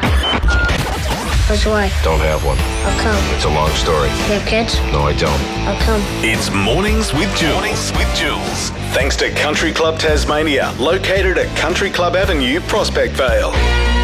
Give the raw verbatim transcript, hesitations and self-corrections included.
Or do I? Don't have one. How come? It's a long story. You have kids? No, I don't. How come? It's Mornings with Jules. Mornings with Jules. Thanks to Country Club Tasmania, located at Country Club Avenue, Prospect Vale.